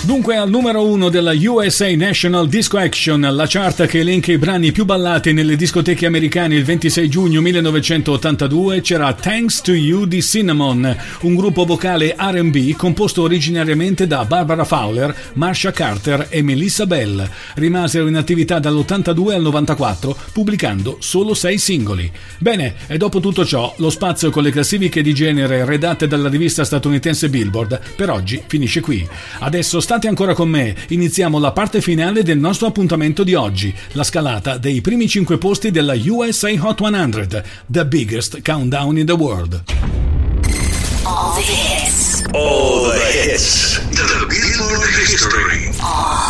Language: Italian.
Dunque al numero 1 della USA National Disco Action, la chart che elenca i brani più ballati nelle discoteche americane il 26 giugno 1982, c'era Thanks to You di Cinnamon, un gruppo vocale R&B composto originariamente da Barbara Fowler, Marcia Carter e Melissa Bell. Rimasero in attività dall'82 al 94, pubblicando solo 6 singoli. Bene, e dopo tutto ciò, lo spazio con le classifiche di genere redatte dalla rivista statunitense Billboard per oggi finisce qui. Adesso state ancora con me, iniziamo la parte finale del nostro appuntamento di oggi, la scalata dei primi 5 posti della USA Hot 100, the biggest countdown in the world. All the hits. The Billboard history.